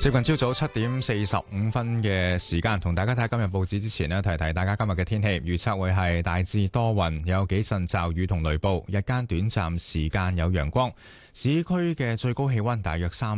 接近朝早7:45嘅時間，同大家睇下今日報紙之前呢，提提大家今日嘅天氣預測會係大致多雲，有幾陣驟雨同雷暴，日間短暫時間有陽光，市區嘅最高氣溫大約